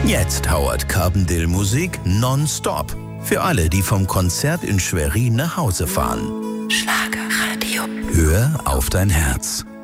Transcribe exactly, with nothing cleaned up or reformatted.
Jetzt Howard Carpendale Musik nonstop. Für alle, die vom Konzert in Schwerin nach Hause fahren. Schlagerradio. Hör auf dein Herz.